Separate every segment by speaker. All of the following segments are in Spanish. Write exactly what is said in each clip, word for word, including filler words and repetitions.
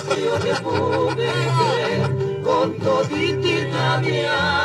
Speaker 1: yo te pude querer con toditita mi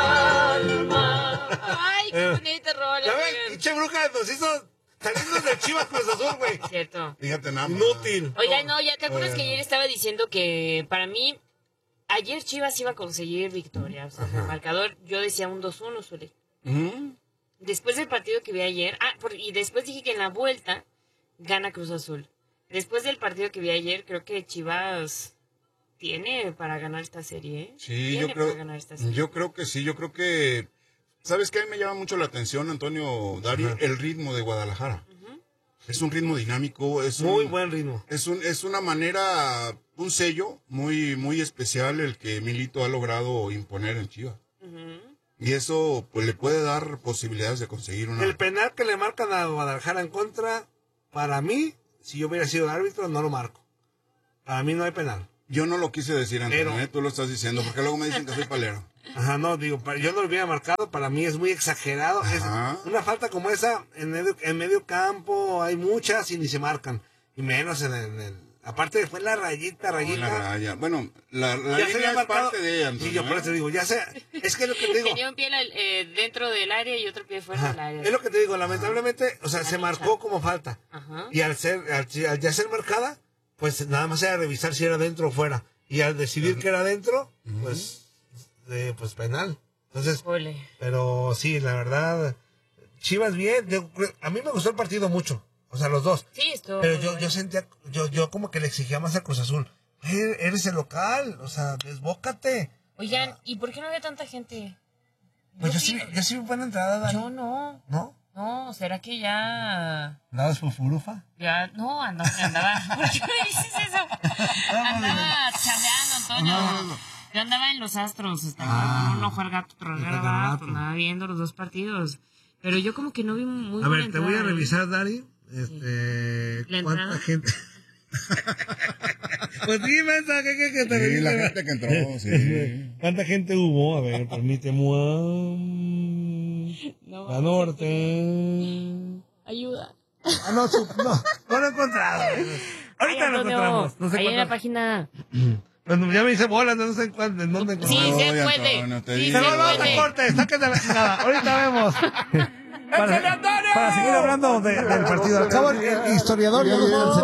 Speaker 1: alma.
Speaker 2: Ay, qué bonita rola.
Speaker 3: Ya ven, Che Bruja nos hizo salirnos del Chivas Cruz Azul, güey.
Speaker 2: Cierto.
Speaker 4: Fíjate nada más.
Speaker 3: Inútil.
Speaker 2: Oiga, no, ya te acuerdas que ayer estaba diciendo que para mí, ayer Chivas iba a conseguir victoria. O sea, el marcador, yo decía un dos uno, Zuli.
Speaker 3: Uh-huh.
Speaker 2: Después del partido que vi ayer, ah, por, y después dije que en la vuelta gana Cruz Azul. Después del partido que vi ayer, creo que Chivas tiene para ganar esta serie, ¿eh?
Speaker 4: Sí,
Speaker 2: tiene
Speaker 4: yo creo,
Speaker 2: para ganar esta serie.
Speaker 4: yo creo que sí, yo creo que... ¿Sabes qué? A mí me llama mucho la atención, Antonio Dari,
Speaker 3: Ajá.
Speaker 4: el ritmo de Guadalajara.
Speaker 2: Ujú.
Speaker 4: Es un ritmo dinámico, es un,
Speaker 3: Muy buen ritmo.
Speaker 4: Es, un, es una manera, un sello muy, muy especial el que Milito ha logrado imponer en Chivas.
Speaker 2: Ujú.
Speaker 4: Y eso pues le puede dar posibilidades de conseguir una...
Speaker 3: El penal que le marcan a Guadalajara en contra, para mí, si yo hubiera sido árbitro, no lo marco. Para mí no hay penal.
Speaker 4: Yo no lo quise decir, Antonio,
Speaker 3: Pero-
Speaker 4: ¿eh? Tú lo estás diciendo, porque luego me dicen que soy palero.
Speaker 3: Ajá, no, digo, para- yo no lo hubiera marcado, para mí es muy exagerado. Es
Speaker 4: Ajá.
Speaker 3: una falta como esa, en medio, en medio campo hay muchas y ni se marcan. Y menos en el... en el- aparte fue la rayita, rayita.
Speaker 4: La raya. Bueno, la, la
Speaker 3: Ya se
Speaker 4: línea
Speaker 3: había
Speaker 4: es
Speaker 3: marcado.
Speaker 4: parte de ella, Antonio.
Speaker 3: Sí, yo por
Speaker 4: ¿eh?
Speaker 3: eso digo, ya sé, es que es lo que te digo.
Speaker 2: Tenía un pie eh, dentro del área y otro pie fuera
Speaker 3: Ajá,
Speaker 2: del área.
Speaker 3: es lo que te digo, lamentablemente, o sea,
Speaker 2: La
Speaker 3: se
Speaker 2: lucha.
Speaker 3: marcó como falta.
Speaker 2: Ajá.
Speaker 3: Y al ser, al, al ya ser marcada, pues nada más era revisar si era dentro o fuera. Y al decidir que era dentro, pues, eh, pues penal. Entonces,
Speaker 2: Ole.
Speaker 3: pero sí, la verdad, Chivas bien. Yo creo- a mí me gustó el partido mucho, o sea, los dos.
Speaker 2: Sí, esto.
Speaker 3: Pero yo, yo sentía, yo, yo como que le exigía más a Cruz Azul. "Eh, Eres el local, o sea, desbócate.
Speaker 2: Oigan, ¿y por qué no había tanta gente?
Speaker 3: Pues yo,
Speaker 2: vi-
Speaker 3: sí, yo sí vi buena entrada, Dani.
Speaker 2: Yo no.
Speaker 3: ¿No?
Speaker 2: No, ¿será que ya...
Speaker 3: ¿Nada fufurufa?
Speaker 2: Ya, no, andaba, andaba. ¿Por qué me dices eso? Andaba chambeando, Antonio.
Speaker 3: No, no, no.
Speaker 2: Yo andaba en los Astros, estaba
Speaker 3: Ah.
Speaker 2: un ojo al gato, otro al
Speaker 3: Ojo al
Speaker 2: gato,
Speaker 3: gato.
Speaker 2: andaba viendo los dos partidos. Pero yo como que no vi muy
Speaker 3: A
Speaker 2: buena
Speaker 3: ver, te voy a
Speaker 2: entrada, ¿eh?
Speaker 3: revisar, Dari. Este,
Speaker 2: ¿La
Speaker 3: ¿cuánta
Speaker 2: entrada?
Speaker 3: gente? Pues sí, mensaje que, que te
Speaker 4: Sí, la
Speaker 3: revise.
Speaker 4: gente que entró, sí.
Speaker 3: ¿Cuánta gente hubo? A ver, permíteme.
Speaker 2: No,
Speaker 3: La norte.
Speaker 2: ayuda.
Speaker 3: Ah, no, su- no, no lo he encontrado. Ahorita
Speaker 2: Ay,
Speaker 3: lo
Speaker 2: Antonio,
Speaker 3: encontramos. No sé
Speaker 2: ahí en la
Speaker 3: cuánto.
Speaker 2: página.
Speaker 3: Bueno, ya me hice bolas, no sé en, cuándo, en dónde
Speaker 2: Sí,
Speaker 3: encontramos.
Speaker 2: se
Speaker 4: Oye,
Speaker 2: puede.
Speaker 4: Antonio, te
Speaker 2: Sí,
Speaker 4: digo.
Speaker 2: se
Speaker 3: Se nos vamos a
Speaker 2: puede.
Speaker 3: corte, saquen de la chingada. Ahorita vemos. Para, para seguir hablando de- del partido. Al cabo, el historiador ya nos